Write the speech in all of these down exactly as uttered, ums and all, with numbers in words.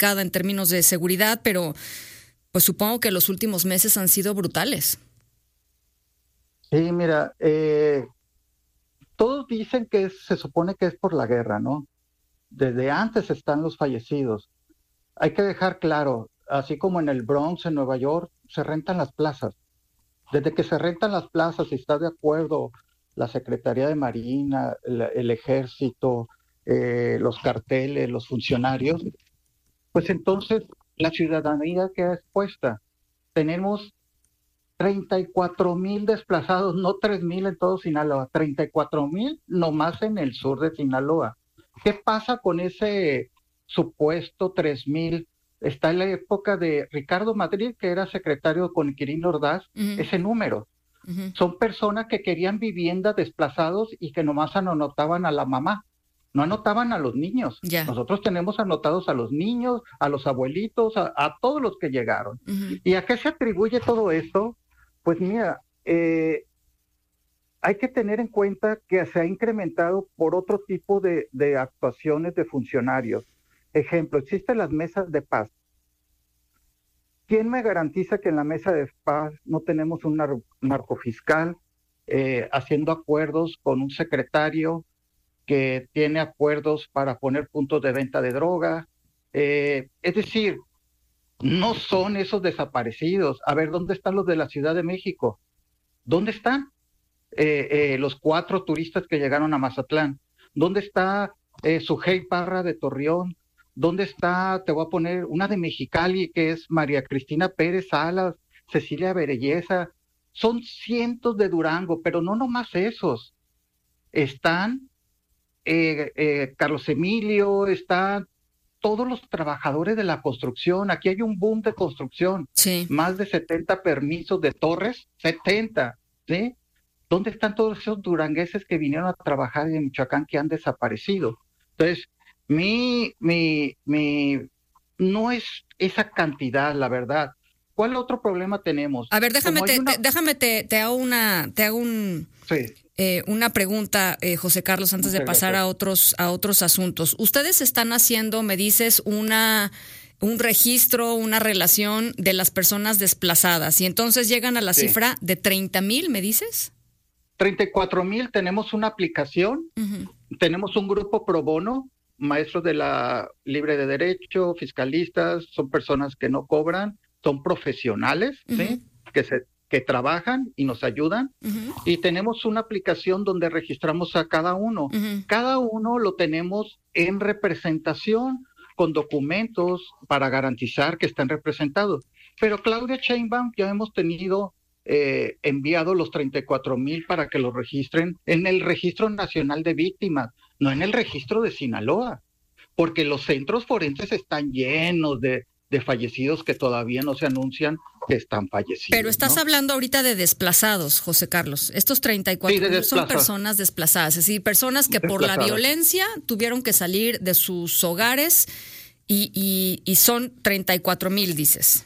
complicada en términos de seguridad, pero pues supongo que los últimos meses han sido brutales. Sí, mira, eh, todos dicen que es, se supone que es por la guerra, ¿no? Desde antes están los fallecidos. Hay que dejar claro, así como en el Bronx, en Nueva York, se rentan las plazas. Desde que se rentan las plazas, si está de acuerdo la Secretaría de Marina, el, el Ejército, eh, los carteles, los funcionarios, pues entonces la ciudadanía queda expuesta. Tenemos treinta y cuatro mil desplazados, no tres mil en todo Sinaloa, treinta y cuatro mil nomás en el sur de Sinaloa. ¿Qué pasa con ese supuesto tres mil? Está en la época de Ricardo Madrid, que era secretario con Quirino Ordaz, uh-huh. ese número. Uh-huh. Son personas que querían vivienda, desplazados y que nomás anotaban a la mamá, no anotaban a los niños. Yeah. Nosotros tenemos anotados a los niños, a los abuelitos, a, a todos los que llegaron. Uh-huh. ¿Y a qué se atribuye todo esto? Pues mira, eh, hay que tener en cuenta que se ha incrementado por otro tipo de, de actuaciones de funcionarios. Ejemplo, existen las mesas de paz. ¿Quién me garantiza que en la mesa de paz no tenemos un nar- narcofiscal eh, haciendo acuerdos con un secretario que tiene acuerdos para poner puntos de venta de droga? Eh, es decir, no son esos desaparecidos. A ver, ¿dónde están los de la Ciudad de México? ¿Dónde están eh, eh, los cuatro turistas que llegaron a Mazatlán? ¿Dónde está eh, Sujei Parra de Torreón? ¿Dónde está, te voy a poner, una de Mexicali, que es María Cristina Pérez Salas, Cecilia Berelleza? Son cientos de Durango, pero no nomás esos. Están eh, eh, Carlos Emilio, están todos los trabajadores de la construcción. Aquí hay un boom de construcción. Sí. Más de setenta permisos de torres, setenta, ¿sí? ¿Dónde están todos esos durangueses que vinieron a trabajar en Michoacán que han desaparecido? Entonces, mi, mi, mi, no es esa cantidad, la verdad. ¿Cuál otro problema tenemos? A ver, déjame, te, una... te, déjame te, te hago una, te hago un, sí. eh, una pregunta, eh, José Carlos, antes Muchas de pasar gracias. a otros, a otros asuntos. Ustedes están haciendo, me dices, una, un registro, una relación de las personas desplazadas, y entonces llegan a la sí. cifra de treinta mil, ¿me dices? treinta y cuatro mil, tenemos una aplicación, uh-huh. tenemos un grupo pro bono, maestros de la libre de derecho, fiscalistas, son personas que no cobran, son profesionales, uh-huh. ¿sí? que se que trabajan y nos ayudan, uh-huh. y tenemos una aplicación donde registramos a cada uno. Uh-huh. Cada uno lo tenemos en representación, con documentos para garantizar que están representados. Pero Claudia Sheinbaum ya hemos tenido eh, enviado los treinta y cuatro mil para que los registren en el Registro Nacional de Víctimas, no en el registro de Sinaloa, porque los centros forenses están llenos de, de fallecidos que todavía no se anuncian que están fallecidos. Pero estás ¿no? hablando ahorita de desplazados, José Carlos. Estos treinta y cuatro sí, mil son personas desplazadas, es decir, personas que por la violencia tuvieron que salir de sus hogares y, y, y son treinta y cuatro mil, dices.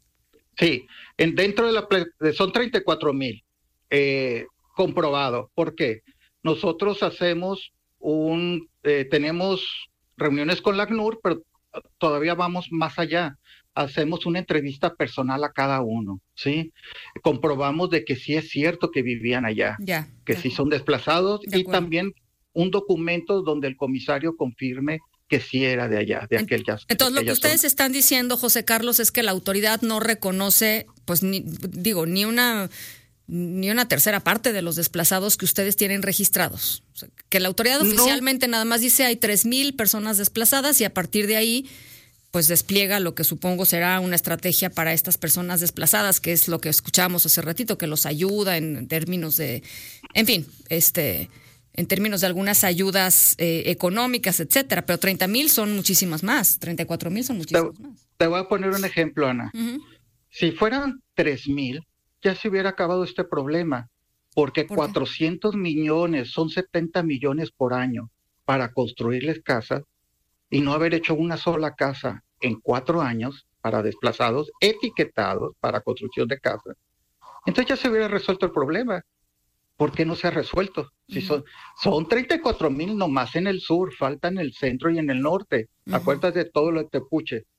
Sí, en, dentro de la son treinta y cuatro mil eh, comprobado. ¿Por qué? Nosotros hacemos un, eh, tenemos reuniones con la ACNUR, pero todavía vamos más allá. Hacemos una entrevista personal a cada uno, ¿sí? Comprobamos de que sí es cierto que vivían allá, ya, que ya. sí son desplazados, de y también un documento donde el comisario confirme que sí era de allá, de aquel ya. Entonces, lo que ustedes zona. están diciendo, José Carlos, es que la autoridad no reconoce, pues, ni, digo, ni una ni una tercera parte de los desplazados que ustedes tienen registrados. O sea, que la autoridad oficialmente no. nada más dice hay tres mil personas desplazadas y a partir de ahí pues despliega lo que supongo será una estrategia para estas personas desplazadas, que es lo que escuchábamos hace ratito, que los ayuda en términos de, en fin, este, en términos de algunas ayudas eh, económicas, etcétera. Pero treinta mil son muchísimas más, treinta y cuatro mil son muchísimas te, más. Te voy a poner un ejemplo, Ana. Uh-huh. Si fueran tres mil, ya se hubiera acabado este problema, porque ¿Por cuatrocientos millones, son setenta millones por año para construirles casas, y no haber hecho una sola casa en cuatro años para desplazados, etiquetados para construcción de casas. Entonces ya se hubiera resuelto el problema. ¿Por qué no se ha resuelto? Si uh-huh. son, son treinta y cuatro mil nomás en el sur, falta en el centro y en el norte. Uh-huh. Acuérdate de todo lo de Tepuche.